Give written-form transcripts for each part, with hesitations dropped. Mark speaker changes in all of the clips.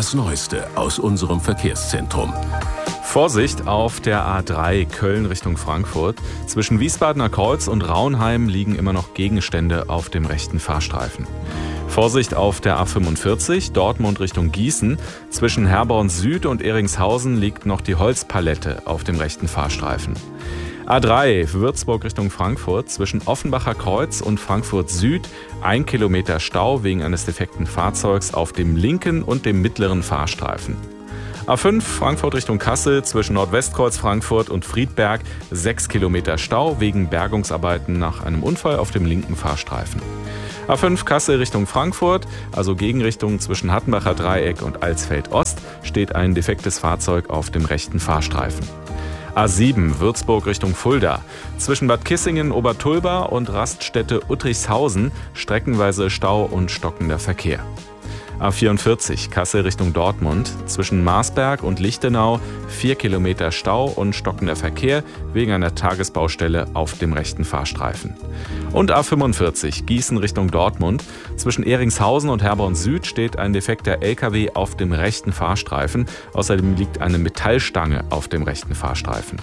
Speaker 1: das Neueste aus unserem Verkehrszentrum.
Speaker 2: Vorsicht auf der A3 Köln Richtung Frankfurt. Zwischen Wiesbadener Kreuz und Raunheim liegen immer noch Gegenstände auf dem rechten Fahrstreifen. Vorsicht auf der A45 Dortmund Richtung Gießen. Zwischen Herborn Süd und Eringshausen liegt noch die Holzpalette auf dem rechten Fahrstreifen. A3 Würzburg Richtung Frankfurt. Zwischen Offenbacher Kreuz und Frankfurt Süd 1 Kilometer Stau wegen eines defekten Fahrzeugs auf dem linken und dem mittleren Fahrstreifen. A5 Frankfurt Richtung Kassel zwischen Nordwestkreuz Frankfurt und Friedberg 6 Kilometer Stau wegen Bergungsarbeiten nach einem Unfall auf dem linken Fahrstreifen. A5 Kassel Richtung Frankfurt, also Gegenrichtung zwischen Hattenbacher Dreieck und Alsfeld Ost, steht ein defektes Fahrzeug auf dem rechten Fahrstreifen. A7 Würzburg Richtung Fulda. Zwischen Bad Kissingen, Obertulba und Raststätte Uttrichshausen streckenweise Stau und stockender Verkehr. A44 Kassel Richtung Dortmund. Zwischen Marsberg und Lichtenau 4 Kilometer Stau und stockender Verkehr wegen einer Tagesbaustelle auf dem rechten Fahrstreifen. Und A45 Gießen Richtung Dortmund. Zwischen Eringshausen und Herborn Süd steht ein defekter LKW auf dem rechten Fahrstreifen. Außerdem liegt eine Metallstange auf dem rechten Fahrstreifen.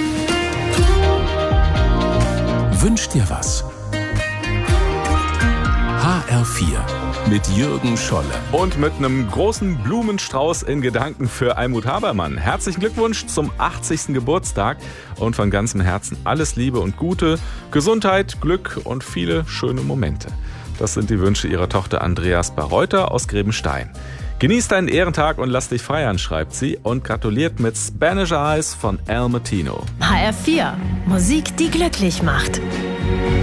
Speaker 1: Wünsch dir was? HR4 mit Jürgen Scholle.
Speaker 2: Und mit einem großen Blumenstrauß in Gedanken für Almut Habermann. Herzlichen Glückwunsch zum 80. Geburtstag und von ganzem Herzen alles Liebe und Gute, Gesundheit, Glück und viele schöne Momente. Das sind die Wünsche ihrer Tochter Andreas Barreuter aus Grebenstein. Genieß deinen Ehrentag und lass dich feiern, schreibt sie und gratuliert mit Spanish Eyes von Al Martino.
Speaker 3: HR4, Musik, die glücklich macht.